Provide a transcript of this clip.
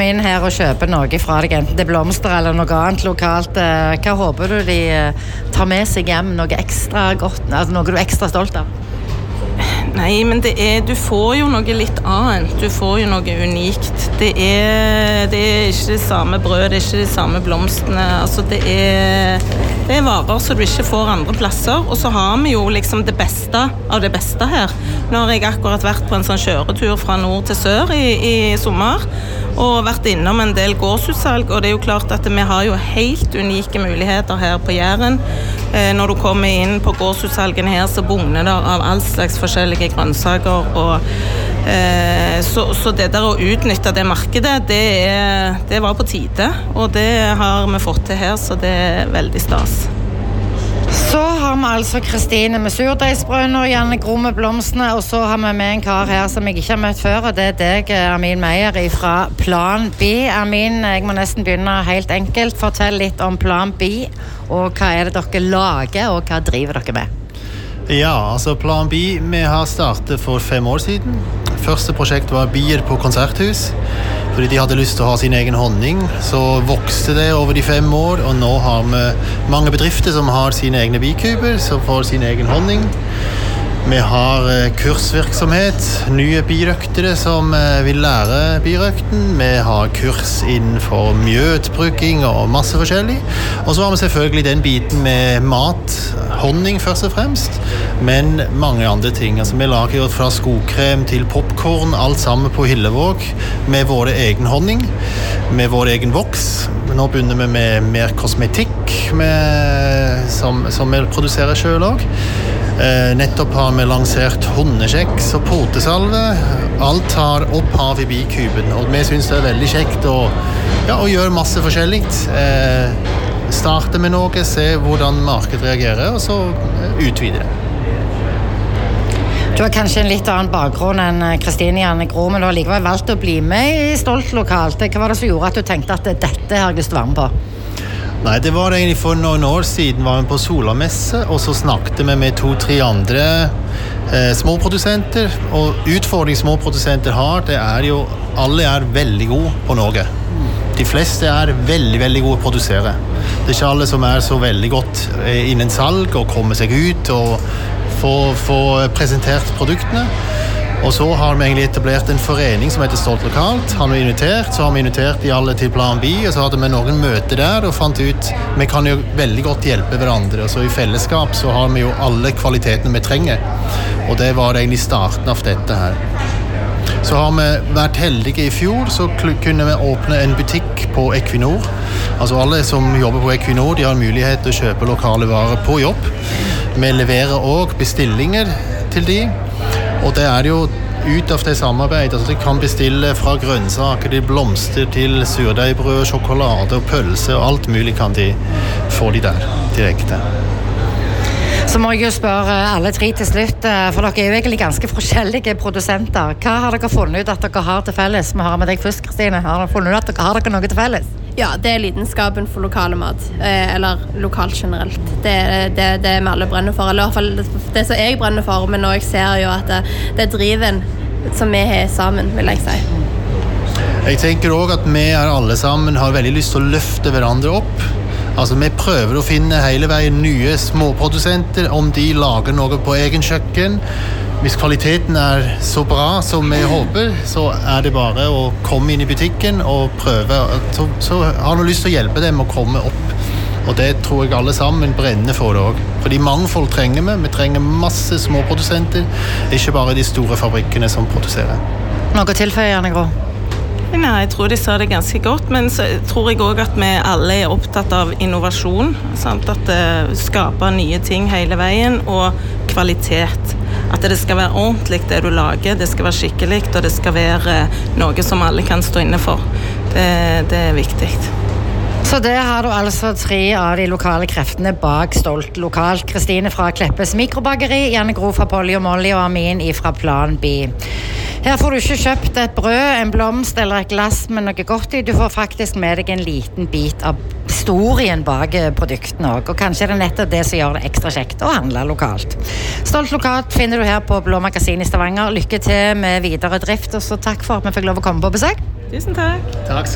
kommer inn her og kjøper noe fra deg, enten det blomster eller noe annet lokalt, hva håper du de tar med seg hjem, noe ekstra godt, altså noe du ekstra stolt av? Nei, men du får jo noe litt annet. Du får jo noe unikt. Det er ikke det samme brød, det er ikke de samme blomstene. Altså, det er varer som du ikke får andre plasser. Og så har vi jo liksom det beste av det beste her. Nå har jeg akkurat vært på en sånn kjøretur fra nord til sør i sommer, og vært innom en del gårdsutsalg, og det er jo klart at vi har jo helt unike muligheter her på Jæren. Når du kommer inn på gårdsutsalgene her, så bugner det av all slags forskjellige grønnsaker, og så det der å utnytte det markedet, det var på tide, og det har vi fått til her, så det er veldig stas. Så har vi altså Kristine med surdeigsbrødene og Janne Gro med blomstene, og så har vi med en kar her som jeg ikke har møtt før, og det er deg, Amin Meyer, fra Plan B. Amin, jeg må nesten begynne helt enkelt. Fortell litt om Plan B, og hva er det dere lager, og hva driver dere med? Ja, altså Plan B, vi har startet for 5 år siden. Første prosjekt var bier på konserthus, fordi de hadde lyst til å ha sin egen honning. Så vokste det over de 5 år, og nå har vi mange bedrifter som har sine egne bikuber, som får sin egen honning. Vi har kursvirksomhet, nye birøktere som vil lære birøkten. Vi har kurs innenfor mjøtbrukking og masse forskjellig. Og så har vi selvfølgelig den biten med mat, honning først og fremst, men mange andre ting. Altså, vi lager jo fra skokrem til popcorn, alt sammen på Hillevåg, med vår egen honning, med vår egen voks. Nå begynner vi med mer kosmetikk som vi produserer selv også. Nettopp har vi lansert hundekjeks og potesalve. Alt har opphav i bikuben, og vi synes det er veldig kjekt å gjøre masse forskjellig. Starte med noe, se hvordan markedet reagerer, og så utvide det. Du har kanskje en litt annen bakgrunn enn Kristine Janne Gro, men du har likevel valgt å bli med i Stolt lokalt. Hva var det som gjorde at du tenkte at dette har jeg lyst til å være med på? Nei, det var egentlig for noen år siden var vi på Solamesse, og så snakket vi med 2-3 andre småprodusenter, og utfordringen småprodusenter har, det er jo, alle er veldig gode på noe. De fleste er veldig, veldig gode å produsere. Det er ikke alle som er så veldig godt innen salg, og komme seg ut, og få presentert produktene. Og så har vi egentlig etablert en forening som heter Stolt lokalt. Så har vi invitert de alle til Plan B, og så hadde vi noen møter der, og fant ut, vi kan jo veldig godt hjelpe hverandre, og så i fellesskap så har vi jo alle kvalitetene vi trenger. Og det var egentlig starten av dette her. Så har vi vært heldige i fjor, så kunne vi åpne en butikk på Equinor. Altså alle som jobber på Equinor, de har mulighet til å kjøpe lokale varer på jobb. Vi leverer også bestillinger til de. Og det er jo ut av det samarbeidet, altså de kan bestille fra grønnsaker til blomster til surdeigsbrød, sjokolade og pølse, og alt mulig kan de få de der direkte. Så må jeg jo spørre alle 3 til slutt, for dere er jo egentlig ganske forskjellige produsenter. Hva har dere funnet ut at dere har til felles? Vi har med deg først, Kristine. Har dere funnet ut at dere har noe til felles? Ja, det er lidenskapen for lokale mat, eller lokalt generelt. Det er vi alle brenner for, eller i hvert fall det som jeg brenner for, men nå jeg ser jo at det er driven som vi har sammen, vil jeg si. Jeg tenker også at vi alle sammen har veldig lyst til å løfte hverandre opp. Altså, vi prøver å finne hele veien nye småprodusenter, om de lager noe på egen kjøkken. Hvis kvaliteten er så bra som vi håper, så er det bare å komme inn i butikken og prøve. Så har vi lyst til å hjelpe dem å komme opp. Og det tror jeg alle sammen brenner for det også. Fordi mangfold trenger vi. Vi trenger masse småprodusenter, ikke bare de store fabrikkene som produserer. Noe tilføye, Janne Gro? Nei, jeg tror de sa det ganske godt, men så tror jeg også at vi alle er opptatt av innovasjon, sant? At skaper nye ting hele veien, og kvalitet. At det skal være ordentlig det du lager, det skal være skikkelig, og det skal være noe som alle kan stå inne for. Det er viktig. Så der har du altså 3 av de lokale kreftene bak Stolt lokalt. Kristine fra Kleppes mikrobakeri, Janne Gro fra Polly og Molly og Amin fra Plan B. Her får du ikke kjøpt et brød, en blomst eller et glass med noe godt i. Du får faktisk med deg en liten bit av historien bak produktene også. Og kanskje er det nettopp det som gjør det ekstra kjekt å handle lokalt. Stolt lokalt finner du her på Blå Magasin i Stavanger. Lykke til med videre drift, og så takk for at vi fikk lov å komme på besøk. Tusen takk. Takk.